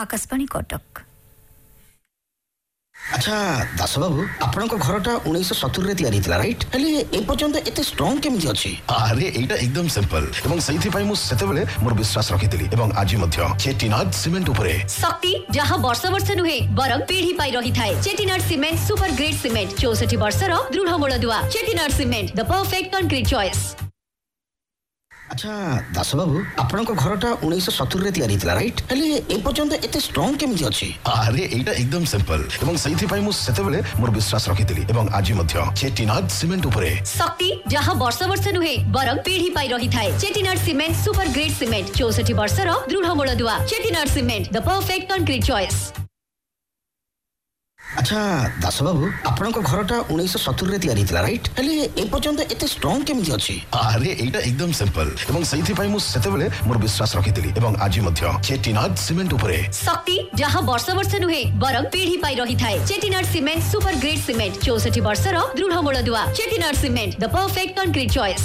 आकाशवाणी कटक। अच्छा दास बाबू आपण घरटा 1970 रे तैयारी थिला राइट हेले ए पर्यंत एते स्ट्रांग केमिति अछि? अरे एटा एकदम सिंपल एवं सहीथि पई मु सेते बेले मोर विश्वास रखिथिली एवं आज मध्य चेटिनाड सीमेंट उपरे शक्ति जहां वर्ष वर्ष नुहे बरं पीढ़ी पाई रही थाए। Chettinad cement super grade cement 64 वर्षर दृढ़ मूलदुआ। Chettinad cement the perfect concrete choice. अच्छा दास बाबू आपण घरटा 1970 रे तैयारी थिला राइट हेले ए पर्यंत एते स्ट्रांग केमिति अछि? अरे एटा एकदम सिंपल एवं सहीथि पई मु सेते बेले मोर विश्वास रखिथिली एवं आज मध्य चेटिनाड सीमेंट उपरे शक्ति जहां वर्ष वर्ष नुहे बरं पीढ़ी पाई रही थाए। Chettinad cement super grade cement 64 वर्षर दृढ़ मूलदुआ। Chettinad cement the perfect concrete choice. अच्छा दास बाबू आपण घरटा 1970 रे तैयारी थिला राइट हेले ए पर्यंत एते स्ट्रांग केमिति अछि? अरे एटा एकदम सिंपल एवं सहीथि पई मु सेते बेले मोर विश्वास रखिथिली एवं आज मध्य चेटिनाड सीमेंट उपरे शक्ति जहां वर्ष वर्ष नुहे बरं पीढ़ी पाई रही थाए। Chettinad cement super grade cement 64 वर्षर दृढ़ मूलदुआ। Chettinad cement the perfect concrete choice.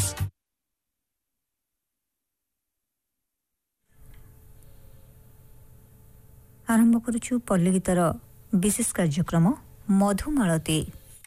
आरंभ करूछु पल्ली गीतर विशेष कार्यक्रम मधुमालती।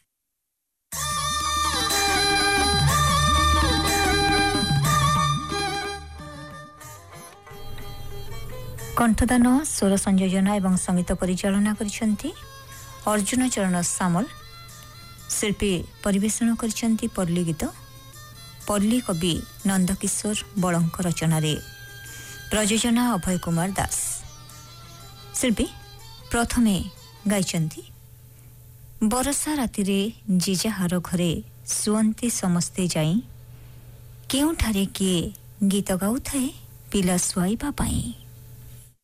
कंठदान स्वर संयोजना एवं संगीत परिचालना करिसेंती अर्जुन चरण सामल। शिल्पी परिवेषण करिसेंती पल्ली गीत पल्ली कवि नंदकिशोर बळंक रचना रे। प्रयोजना अभय कुमार दास। शिल्पी प्रथमे गाइचंती बरसा राति रे जिजाहार घरे सुअंती समस्ते जाई केउठारे किए गीत गाउथाए पिला सुआइबा पाई।